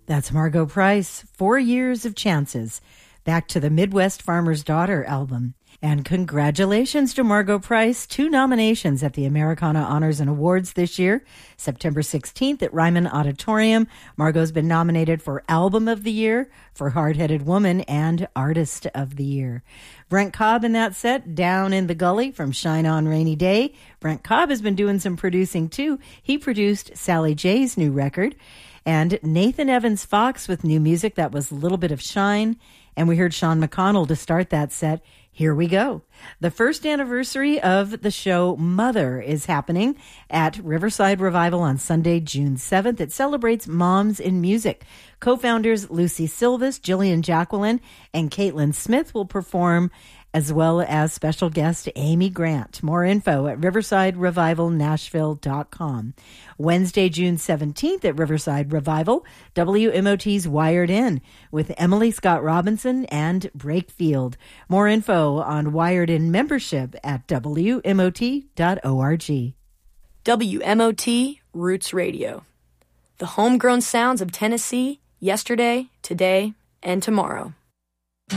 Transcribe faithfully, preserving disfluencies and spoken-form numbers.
That's Margo Price, Four Years of Chances, back to the Midwest Farmer's Daughter album. And congratulations to Margo Price, two nominations at the Americana Honors and Awards this year. September sixteenth at Ryman Auditorium, Margo's been nominated for Album of the Year, for Hard-Headed Woman, and Artist of the Year. Brent Cobb in that set, Down in the Gully from Shine On Rainy Day. Brent Cobb has been doing some producing too. He produced Sally J's new record. And Nathan Evans Fox with new music, that was A Little Bit of Shine. And we heard Sean McConnell to start that set. Here we go. The first anniversary of the show Mother is happening at Riverside Revival on Sunday, June seventh. It celebrates moms in music. Co-founders Lucy Silvas, Jillian Jacqueline, and Caitlin Smith will perform, as well as special guest Amy Grant. More info at riverside revival nashville dot com. Wednesday, June seventeenth at Riverside Revival, W M O T's Wired In with Emily Scott Robinson and Breakfield. More info on Wired In membership at W M O T dot org. W M O T Roots Radio. The homegrown sounds of Tennessee, yesterday, today, and tomorrow.